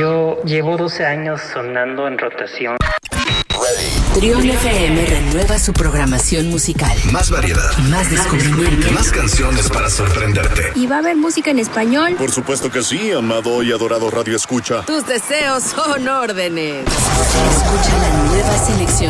Yo llevo 12 años sonando en rotación. Trión FM renueva su programación musical. Más variedad. Más descubrimiento. Más canciones para sorprenderte. ¿Y va a haber música en español? Por supuesto que sí, amado y adorado Radio Escucha. Tus deseos son órdenes. Escucha la nueva selección